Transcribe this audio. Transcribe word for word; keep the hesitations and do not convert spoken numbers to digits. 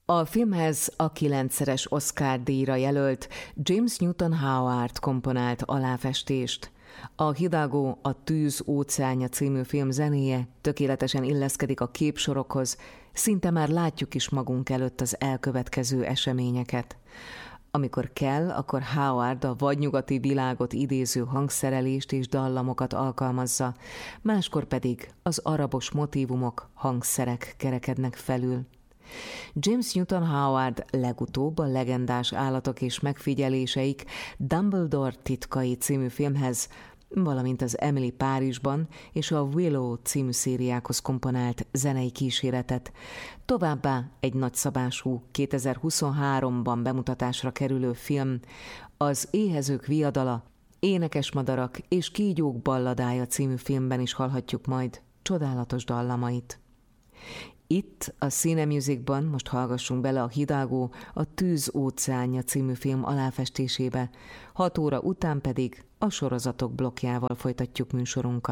A filmhez a kilencszeres Oscar-díjra jelölt James Newton Howard komponált aláfestést. A Hidalgo, a Tűz óceánja című film zenéje tökéletesen illeszkedik a képsorokhoz, szinte már látjuk is magunk előtt az elkövetkező eseményeket. Amikor kell, akkor Howard a vadnyugati világot idéző hangszerelést és dallamokat alkalmazza, máskor pedig az arabos motívumok, hangszerek kerekednek felül. James Newton Howard legutóbb a legendás állatok és megfigyeléseik Dumbledore titkai című filmhez, valamint az Emily Párizsban és a Willow című szériákhoz komponált zenei kíséretet. Továbbá egy nagyszabású kétezer-huszonháromban bemutatásra kerülő film, az Éhezők viadala, Énekesmadarak és kígyók balladája című filmben is hallhatjuk majd csodálatos dallamait. Itt a Cine Musicban most hallgassunk bele a Hidalgo, a Tűz óceánja című film aláfestésébe, hat óra után pedig a sorozatok blokkjával folytatjuk műsorunkat.